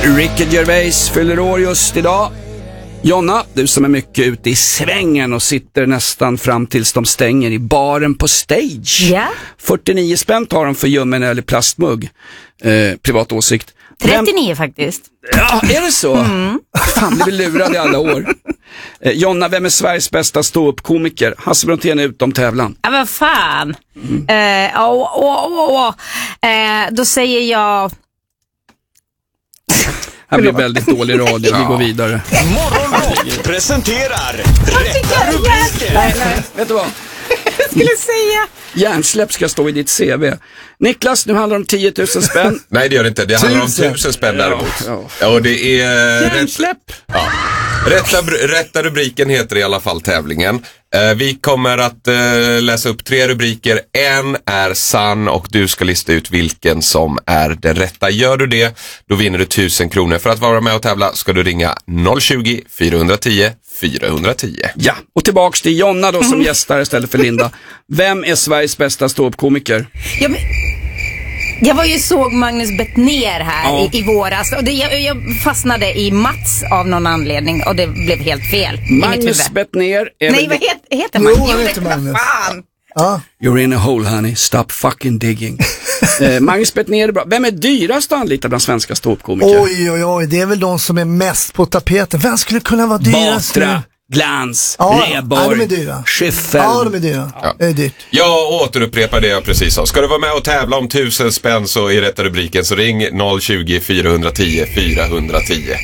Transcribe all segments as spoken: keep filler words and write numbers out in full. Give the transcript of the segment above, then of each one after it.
Ricky Gervais fyller år just idag. Jonna, du som är mycket ute i svängen och sitter nästan fram tills de stänger i baren på Stage. Ja. fyrtionio spänn tar de för ljummen eller plastmugg. Eh, privat åsikt. trettionio Vem... faktiskt. Ja, är det så? Mm. Fan, det blir lurade i alla år. Eh, Jonna, vem är Sveriges bästa ståuppkomiker? Hasse Brontén är utom tävlan. Ja, vad fan. Mm. Eh, oh, oh, oh, oh. Eh, då säger jag... Det blir väldigt dålig radio, ja. Vi går vidare. Morgonrock presenterar rätta rubriker. Nej, nej, vet du vad? Jag skulle säga hjärnsläpp ska stå i ditt C V. Niklas, nu handlar det om tio tusen spänn. Nej, det gör det inte. Det handlar om tusen spänn däremot. Ja, ja. Och det är... Hjärnsläpp. Ja. Rätta, rätta rubriken heter i alla fall tävlingen. Eh, vi kommer att eh, läsa upp tre rubriker. En är sann och du ska lista ut vilken som är den rätta. Gör du det, då vinner du tusen kronor. För att vara med och tävla ska du ringa noll tjugo, fyra tio, fyra tio. Ja, och tillbaks till Jonna då som gästar istället för Linda. Vem är Sveriges bästa ståuppkomiker? Ja, men... Jag var ju såg Magnus Bettner här ja. i, i våras och det, jag, jag fastnade i Mats av någon anledning och det blev helt fel. Magnus Bettner är Nej, vad heter, heter man? Jo, jo, heter Magnus. Fan. Ja. You're in a hole, honey. Stop fucking digging. eh, Magnus Bettner är bra. Vem är dyrast att anlita bland svenska ståuppkomiker? Oj, oj, oj. Det är väl de som är mest på tapeten. Vem skulle kunna vara dyrast? Batra. Glans, ja, Reborg, ja, de är dyra. Schiffel. Ja, de är dyra. Ja. Det är dyrt. Jag återupprepar det jag precis sa. Ska du vara med och tävla om tusen spänn så i rätta rubriken så ring noll tjugo, fyra tio, fyra tio.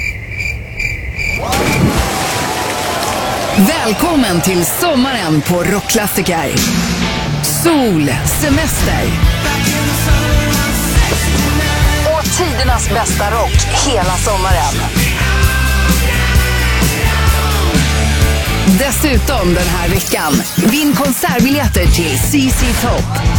Välkommen till sommaren på Rockklassiker. Sol, semester och tidernas bästa rock hela sommaren. Dessutom den här veckan, vinn konsertbiljetter till C C Top,